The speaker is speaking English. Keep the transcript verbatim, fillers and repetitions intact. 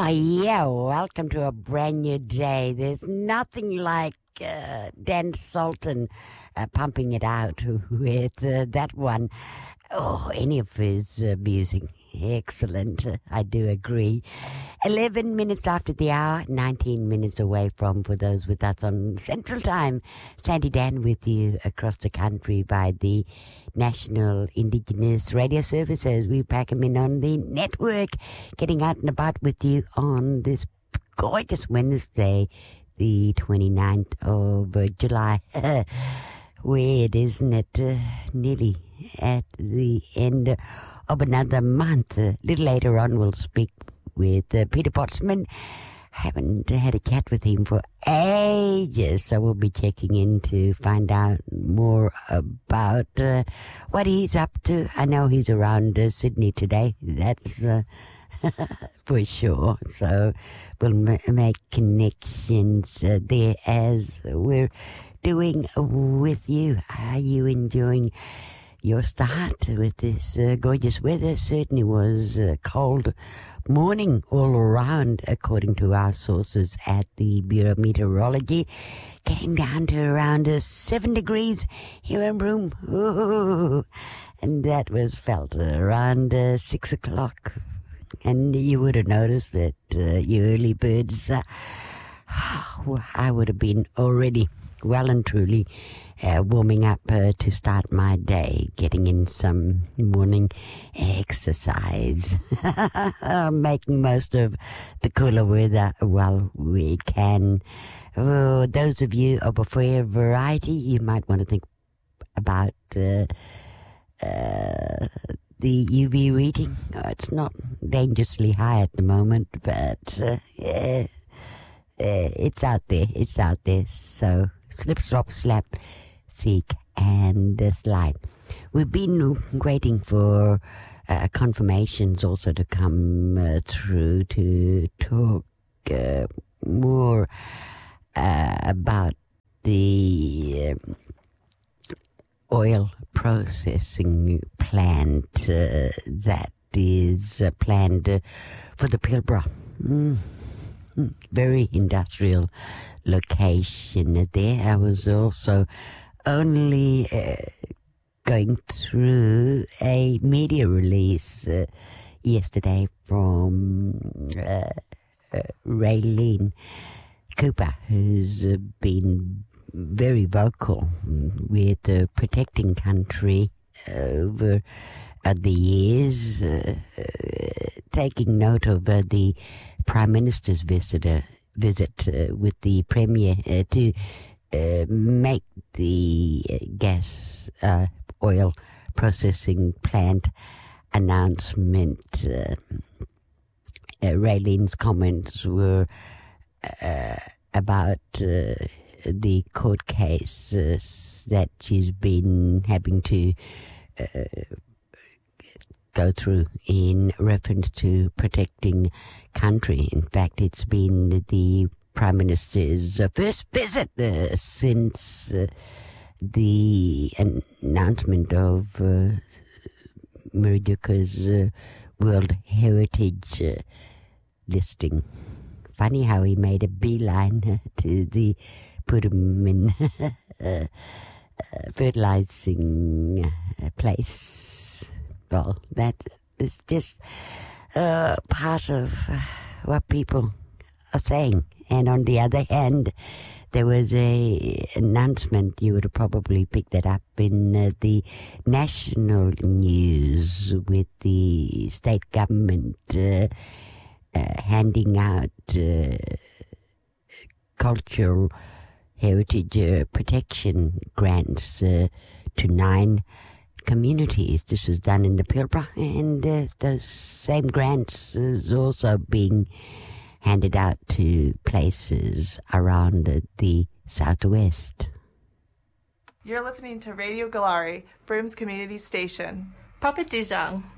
Oh, yeah, welcome to a brand new day. There's nothing like uh, Dan Sultan uh, pumping it out with uh, that one. Oh, any of his uh, music. Excellent. I do agree. eleven minutes after the hour, nineteen minutes away from, for those with us on Central Time, Sandy Dan with you across the country by the National Indigenous Radio Services. We pack them in on the network, getting out and about with you on this gorgeous Wednesday, the twenty-ninth of uh, July. Weird, isn't it? Uh, nearly at the end of another month. A little later on, we'll speak with uh, Peter Botsman. Haven't had a chat with him for ages, so we'll be checking in to find out more about uh, what he's up to. I know he's around uh, Sydney today. That's uh, for sure. So we'll m- make connections uh, there as we're doing with you. Are you enjoying your start with this uh, gorgeous weather? Certainly was a cold morning all around, according to our sources at the Bureau of Meteorology. Getting down to around uh, seven degrees here in Broome. Ooh, and that was felt around uh, six o'clock. And you would have noticed that uh, you early birds, uh, I would have been already well and truly uh, warming up uh, to start my day, getting in some morning exercise, making most of the cooler weather while we can. Oh, those of you of a fair variety, you might want to think about uh, uh, the U V reading. Oh, it's not dangerously high at the moment, but uh, yeah, uh, it's out there. It's out there. So slip, slop, slap, seek, and uh, slide. We've been waiting for uh, confirmations also to come uh, through to talk uh, more uh, about the um, oil processing plant uh, that is uh, planned uh, for the Pilbara. Mm. Very industrial location there. I was also only uh, going through a media release uh, yesterday from uh, uh, Raylene Cooper, who's uh, been very vocal with uh, protecting country over uh, the years, uh, uh, taking note of uh, the Prime Minister's visitor, visit uh, with the Premier uh, to uh, make the uh, gas uh, oil processing plant announcement. Uh, uh, Raylene's comments were uh, about uh, the court case uh, that she's been having to uh, go through in reference to protecting country. In fact, it's been the Prime Minister's uh, first visit uh, since uh, the announcement of uh, Mariduka's uh, World Heritage uh, listing. Funny how he made a beeline uh, to the Purumin uh, uh, fertilizing uh, place. Well, that is just uh, part of uh, what people are saying. And on the other hand, there was a announcement, you would have probably picked that up in uh, the national news, with the state government uh, uh, handing out uh, cultural heritage uh, protection grants uh, to nine communities. This was done in the Pilbara, and uh, those same grants is also being handed out to places around uh, the southwest. You're listening to Radio Galari, Broome's community station. Papa Dujang.